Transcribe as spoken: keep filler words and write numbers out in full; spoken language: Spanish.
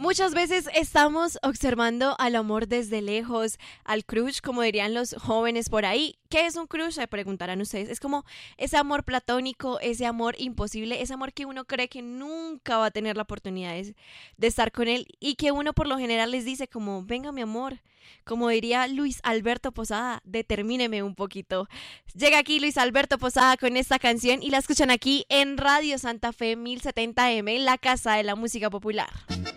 Muchas veces estamos observando al amor desde lejos, al crush, como dirían los jóvenes por ahí. ¿Qué es un crush? Se preguntarán ustedes. Es como ese amor platónico, ese amor imposible, ese amor que uno cree que nunca va a tener la oportunidad de, de estar con él y que uno por lo general les dice como, venga mi amor, como diría Luis Alberto Posada, determíneme un poquito. Llega aquí Luis Alberto Posada con esta canción y la escuchan aquí en Radio Santa Fe mil setenta M, la casa de la música popular.